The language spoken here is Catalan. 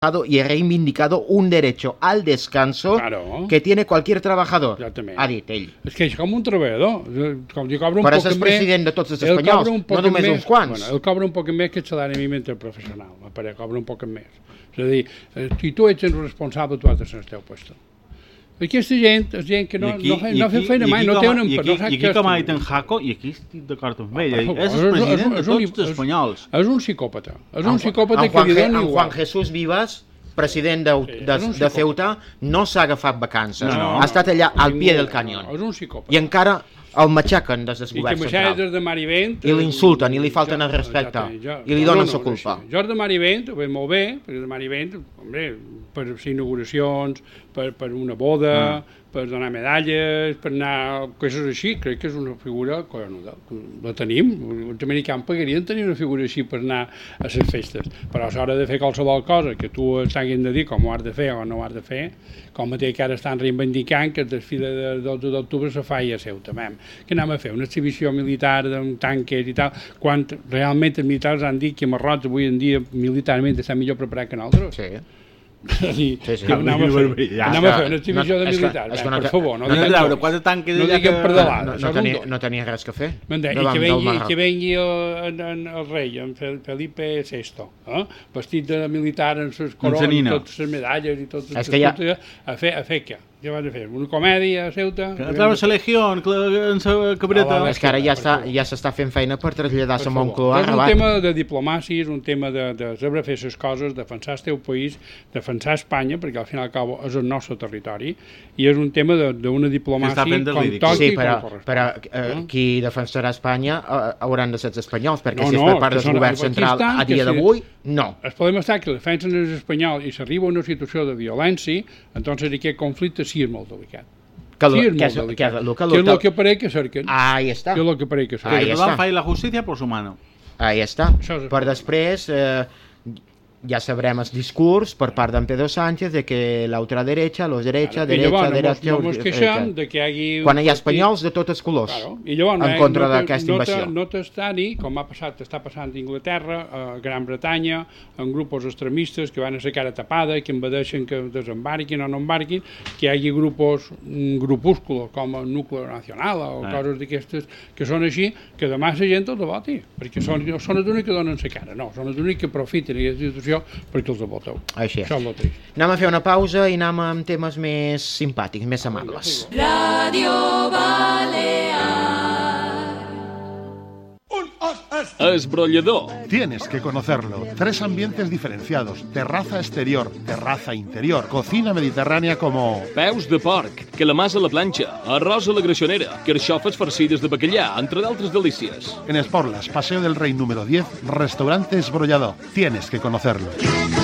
y he reivindicado un derecho al descanso que tiene cualquier trabajador. Ha dit ell. És que és com un treballador. Com li cobra un poc més... és president de tots els espanyols, no només uns quants. Bueno, ell cobra un poc més que el salari mínim professional, cobra un poc més. És a dir, si tu ets el responsable, tu has de ser el teu puesto. Aquesta gent és gent que no fa feina mai, no té un empresa. I aquí com ha dit en Jaco, i aquí estic d'acord amb ell, és el president de tots els espanyols. És un psicòpata. És un psicòpata que li dona igual. En Juan Jesús Vivas, president de Ceuta, no s'ha agafat vacances. Ha estat allà al pie del canyón. És un psicòpata. I encara el matxaquen des del govern central. I l'insulten, i li falten el respecte, i li donen la culpa. Jo de Marivent ho veig molt bé, perquè de Marivent, per inauguracions, per una boda, per donar medalles, per anar... coses així, crec que és una figura coronuda. La tenim, els americans pagarien tenir una figura així per anar a les festes, però a l'hora de fer qualsevol cosa que tu t'haguin de dir com ho has de fer o no ho has de fer, com mateix que ara estan reivindicant que el desfile del 12 d'octubre se faci a Ceuta. Que anem a fer una exhibició militar amb tanques i tal, quan realment els militars han dit que Marroc avui en dia militarment està millor preparat que nosaltres. Sí. Anem a fer una exhibició de militar, per favor, no tenia res que fer. I que vengui el rei, en Felipe VI, vestit de militar amb les corones, totes les medalles i tot, a fer què? Què vas a fer? Una comèdia a Ceuta? A través de la legió, en la cabreta. És que ara ja s'està fent feina per traslladar-se a Moncloa. És un tema de diplomàcia, és un tema de saber fer les coses, defensar el teu país, defensar Espanya, perquè al final és el nostre territori, i és un tema d'una diplomàcia com toqui i com correspon. Però qui defensarà Espanya hauran de ser els espanyols, perquè si és per part del govern central a dia d'avui, no. El problema està que defensen els espanyols i s'arriba a una situació de violència, entonces aquest conflicte sí és molt delicat. ¿Qué es lo que parece que cerquen? Ahí está. ¿Qué es lo que parece que cerquen? Ahí está. Fa la justicia por su mano. Ahí està. Per després ja sabrem el discurs per part d'en Pedro Sánchez de que la ultraderecha, los derecha, derecha... Quan hi ha espanyols de tots els colors en contra d'aquesta invasió. No t'està-hi, com està passant a Inglaterra, a Gran Bretanya, en grups extremistes que van a ser cara tapada, que impedeixen que desembarquin o no embarquin, que hi hagi grupúsculos com el Núcleo Nacional o coses d'aquestes que són així, que demà la gent els voti, perquè són els únics que donen la cara, no, són els únics que aprofiten aquesta situació perquè els voteu. Així és. Anem a fer una pausa i anem amb temes més simpàtics, més amables. Radio Balear. Esbrollador. Tienes que conocerlo. 3 ambientes diferenciados. Terraza exterior, terraza interior, cocina mediterránea como... Peus de porc, calamars a la planxa, arròs a la greixonera, carxofes farcides de bacallà, entre d'altres delícies. En Esporlas, Paseo del Rey número 10, restaurante Esbrollador. Tienes que conocerlo.